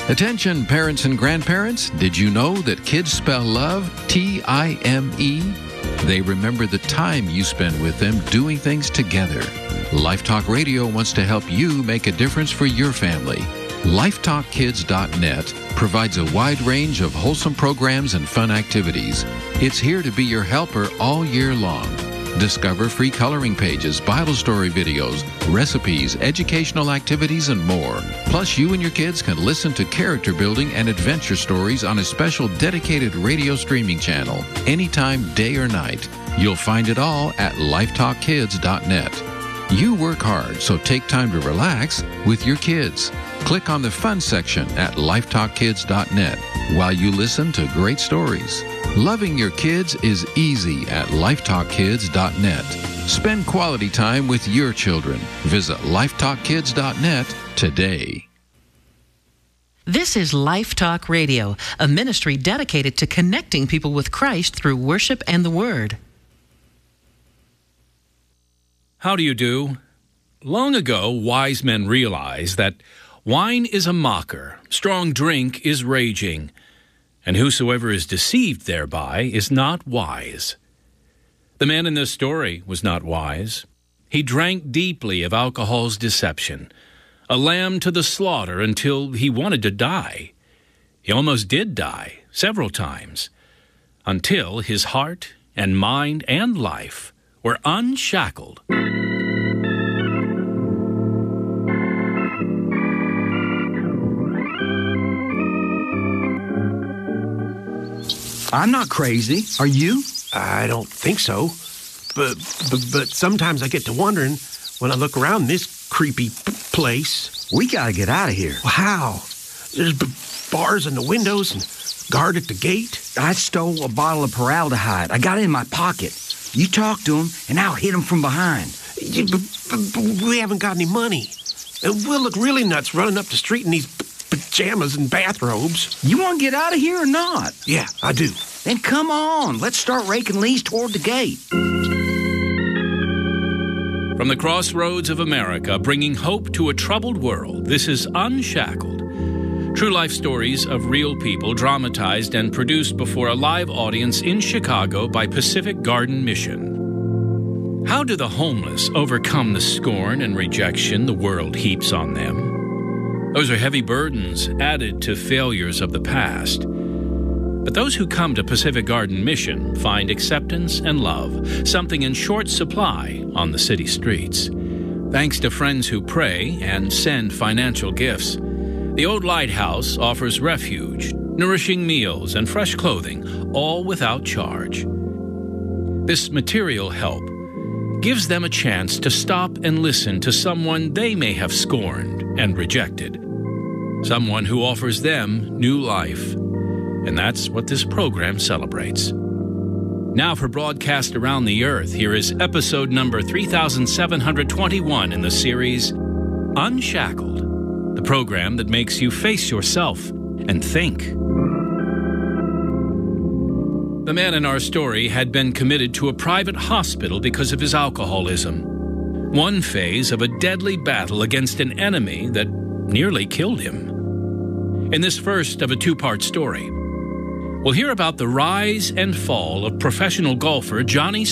Attention parents and grandparents, did you know that kids spell love T-I-M-E? They remember the time you spend with them doing things together. Life Talk Radio wants to help you make a difference for your family. LifeTalkKids.net provides a wide range of wholesome programs and fun activities. It's here to be your helper all year long. Discover free coloring pages, Bible story videos, recipes, educational activities, and more. Plus, you and your kids can listen to character building and adventure stories on a special dedicated radio streaming channel, anytime, day or night. You'll find it all at LifeTalkKids.net. You work hard, so take time to relax with your kids. Click on the fun section at LifeTalkKids.net while you listen to great stories. Loving your kids is easy at LifeTalkKids.net. Spend quality time with your children. Visit LifeTalkKids.net today. This is Life Talk Radio, a ministry dedicated to connecting people with Christ through worship and the Word. How do you do? Long ago, wise men realized that wine is a mocker, strong drink is raging, and whosoever is deceived thereby is not wise. The man in this story was not wise. He drank deeply of alcohol's deception, a lamb to the slaughter until he wanted to die. He almost did die several times, until his heart and mind and life were unshackled. I'm not crazy. Are you? I don't think so. But sometimes I get to wondering when I look around this creepy place. We gotta get out of here. Well, how? There's bars in the windows and guard at the gate. I stole a bottle of Peraldehyde. I got it in my pocket. You talk to him, and I'll hit him from behind. But we haven't got any money. We'll look really nuts running up the street in these pajamas and bathrobes. You want to get out of here or not? Yeah, I do. Then come on. Let's start raking leaves toward the gate. From the crossroads of America, bringing hope to a troubled world, this is Unshackled. True life stories of real people dramatized and produced before a live audience in Chicago by Pacific Garden Mission. How do the homeless overcome the scorn and rejection the world heaps on them? Those are heavy burdens added to failures of the past. But those who come to Pacific Garden Mission find acceptance and love, something in short supply on the city streets. Thanks to friends who pray and send financial gifts, the Old Lighthouse offers refuge, nourishing meals, and fresh clothing, all without charge. This material help gives them a chance to stop and listen to someone they may have scorned and rejected, someone who offers them new life. And that's what this program celebrates. Now for broadcast around the earth, here is episode number 3721 in the series Unshackled, the program that makes you face yourself and think. The man in our story had been committed to a private hospital because of his alcoholism. One phase of a deadly battle against an enemy that nearly killed him. In this first of a two-part story, we'll hear about the rise and fall of professional golfer Johnny